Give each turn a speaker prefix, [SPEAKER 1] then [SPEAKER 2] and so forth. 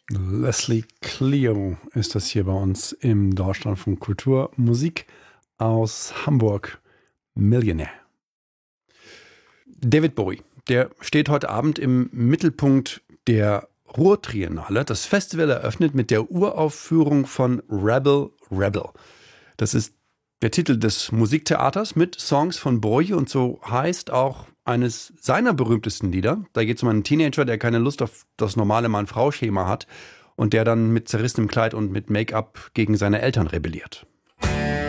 [SPEAKER 1] Leslie Clio ist das hier bei uns im Deutschlandfunk Kultur. Musik aus Hamburg. Millionaire. David Bowie, der steht heute Abend im Mittelpunkt der Ruhrtriennale. Das Festival eröffnet mit der Uraufführung von Rebel Rebel. Das ist der Titel des Musiktheaters mit Songs von Bowie und so heißt auch eines seiner berühmtesten Lieder. Da geht es um einen Teenager, der keine Lust auf das normale Mann-Frau-Schema hat und der dann mit zerrissenem Kleid und mit Make-up gegen seine Eltern rebelliert.